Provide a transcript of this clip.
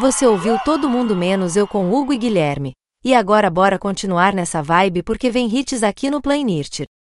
Você ouviu Todo Mundo Menos Eu com Hugo e Guilherme. E agora bora continuar nessa vibe porque vem hits aqui no Playlist.